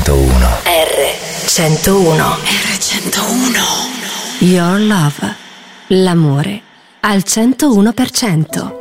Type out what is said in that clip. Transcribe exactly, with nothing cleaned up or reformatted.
centouno. R centouno. R centouno. Your Love. L'amore al centouno per cento.